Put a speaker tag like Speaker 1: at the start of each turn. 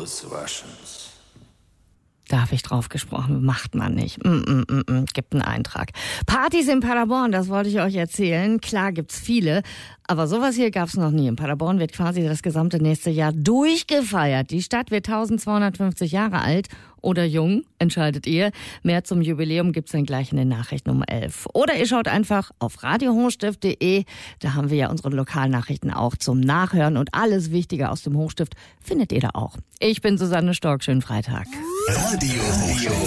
Speaker 1: those Russians.
Speaker 2: Da habe ich drauf gesprochen, macht man nicht. Gibt einen Eintrag. Partys in Paderborn, das wollte ich euch erzählen. Klar gibt's viele, aber sowas hier gab's noch nie. In Paderborn wird quasi das gesamte nächste Jahr durchgefeiert. Die Stadt wird 1250 Jahre alt oder jung, entscheidet ihr. Mehr zum Jubiläum gibt's dann gleich in den Nachrichten um 11. Oder ihr schaut einfach auf radiohochstift.de. Da haben wir ja unsere Lokalnachrichten auch zum Nachhören und alles Wichtige aus dem Hochstift findet ihr da auch. Ich bin Susanne Stork, schönen Freitag.
Speaker 1: Radio